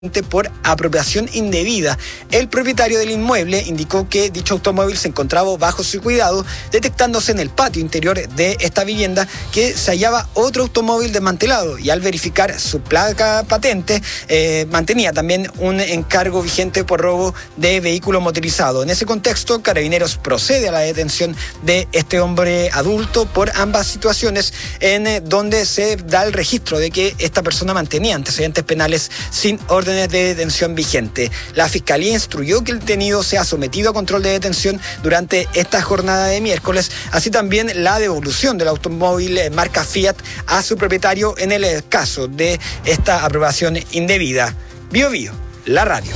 por apropiación indebida. El propietario del inmueble indicó que dicho automóvil se encontraba bajo su cuidado, detectándose en el patio interior de esta vivienda que se hallaba otro automóvil desmantelado, y al verificar su placa patente mantenía también un encargo vigente por robo de vehículo motorizado. En ese contexto, Carabineros procede a la detención de este hombre adulto por ambas situaciones, en donde se da el registro de que esta persona mantenía antecedentes penales sin orden de detención vigente. La Fiscalía instruyó que el detenido sea sometido a control de detención durante esta jornada de miércoles, así también la devolución del automóvil marca Fiat a su propietario en el caso de esta aprobación indebida. Bio Bio, la radio.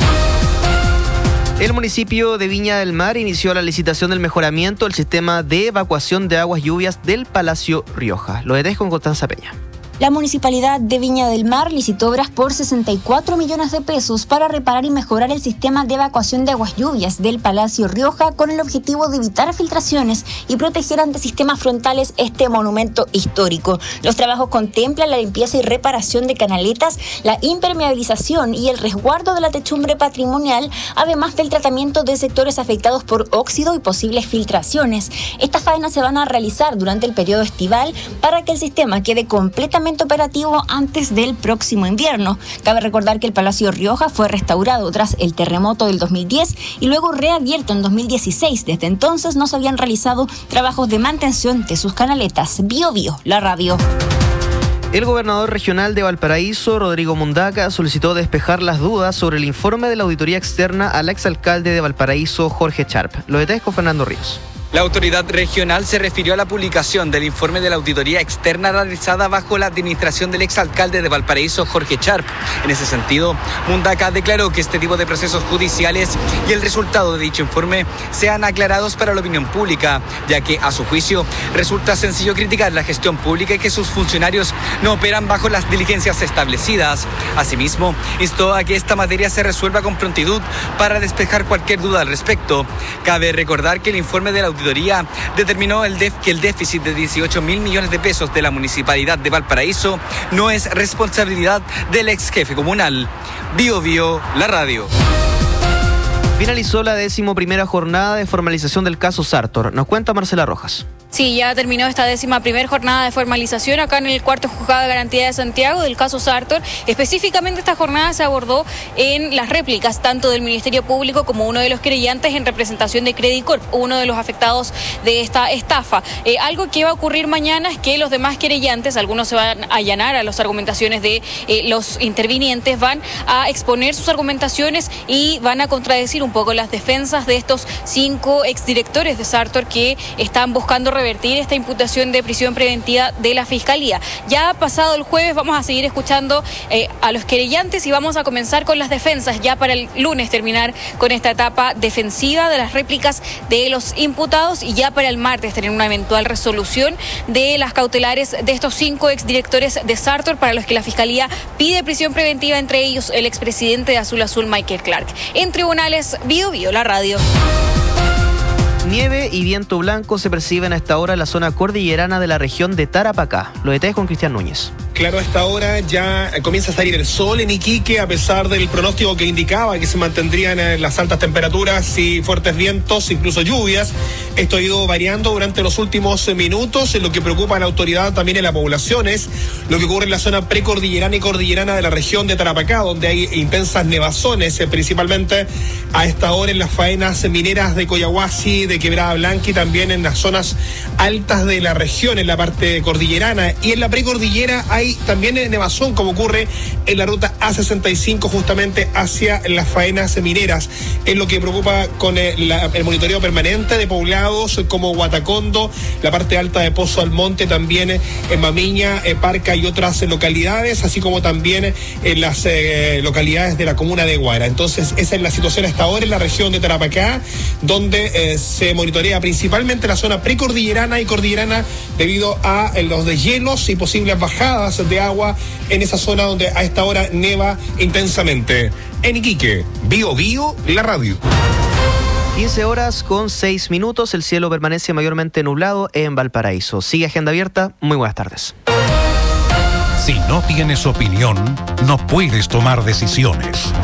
El municipio de Viña del Mar inició la licitación del mejoramiento del sistema de evacuación de aguas lluvias del Palacio Rioja. Lo detalles con Constanza Peña. La Municipalidad de Viña del Mar licitó obras por 64 millones de pesos para reparar y mejorar el sistema de evacuación de aguas lluvias del Palacio Rioja, con el objetivo de evitar filtraciones y proteger ante sistemas frontales este monumento histórico. Los trabajos contemplan la limpieza y reparación de canaletas, la impermeabilización y el resguardo de la techumbre patrimonial, además del tratamiento de sectores afectados por óxido y posibles filtraciones. Estas faenas se van a realizar durante el periodo estival para que el sistema quede completamente operativo antes del próximo invierno. Cabe recordar que el Palacio Rioja fue restaurado tras el terremoto del 2010 y luego reabierto en 2016. Desde entonces no se habían realizado trabajos de mantención de sus canaletas. Bio Bio, la radio. El gobernador regional de Valparaíso, Rodrigo Mundaca, solicitó despejar las dudas sobre el informe de la auditoría externa al exalcalde de Valparaíso, Jorge Charp. Lo detalles con Fernando Ríos. La autoridad regional se refirió a la publicación del informe de la auditoría externa realizada bajo la administración del exalcalde de Valparaíso, Jorge Charp. En ese sentido, Mundaca declaró que este tipo de procesos judiciales y el resultado de dicho informe sean aclarados para la opinión pública, ya que, a su juicio, resulta sencillo criticar la gestión pública y que sus funcionarios no operan bajo las diligencias establecidas. Asimismo, instó a que esta materia se resuelva con prontitud para despejar cualquier duda al respecto. Cabe recordar que el informe de la auditoría determinó que el déficit de 18.000 millones de pesos de la Municipalidad de Valparaíso no es responsabilidad del ex jefe comunal. Bio Bio, la radio. Finalizó la 11ª jornada de formalización del caso Sartor. Nos cuenta Marcela Rojas. Sí, ya terminó esta 11ª jornada de formalización acá en el cuarto juzgado de garantía de Santiago del caso Sartor. Específicamente esta jornada se abordó en las réplicas tanto del Ministerio Público como uno de los querellantes en representación de Credit Corp, uno de los afectados de esta estafa. Algo que va a ocurrir mañana es que los demás querellantes, algunos se van a allanar a las argumentaciones de los intervinientes, van a exponer sus argumentaciones y van a contradecir un poco las defensas de estos 5 exdirectores de Sartor que están buscando revertir esta imputación de prisión preventiva de la Fiscalía. Ya pasado el jueves vamos a seguir escuchando a los querellantes y vamos a comenzar con las defensas, ya para el lunes terminar con esta etapa defensiva de las réplicas de los imputados y ya para el martes tener una eventual resolución de las cautelares de estos 5 exdirectores de Sartor para los que la Fiscalía pide prisión preventiva, entre ellos el expresidente de Azul Azul, Michael Clark. En tribunales, Bio Bio, la radio. Nieve y viento blanco se perciben a esta hora en la zona cordillerana de la región de Tarapacá. Lo detalles con Cristian Núñez. Claro, a esta hora ya comienza a salir el sol en Iquique, a pesar del pronóstico que indicaba que se mantendrían las altas temperaturas y fuertes vientos, incluso lluvias. Esto ha ido variando durante los últimos minutos. Lo que preocupa a la autoridad también en la población es lo que ocurre en la zona precordillerana y cordillerana de la región de Tarapacá, donde hay intensas nevazones, principalmente a esta hora en las faenas mineras de Coyahuasi, de Quebrada Blanca y también en las zonas altas de la región, en la parte cordillerana. Y en la precordillera hay también nevazón, como ocurre en la ruta A65 justamente hacia las faenas mineras. Es lo que preocupa con el monitoreo permanente de poblados como Guatacondo, la parte alta de Pozo Almonte, también en Mamiña, Parca y otras localidades, así como también en las localidades de la comuna de Guara. Entonces esa es la situación hasta ahora en la región de Tarapacá, donde se monitorea principalmente la zona precordillerana y cordillerana debido a los deshielos y posibles bajadas de agua en esa zona donde a esta hora neva intensamente. En Iquique, Bio Bio, la radio. 15:06, el cielo permanece mayormente nublado en Valparaíso. Sigue Agenda Abierta, muy buenas tardes. Si no tienes opinión, no puedes tomar decisiones.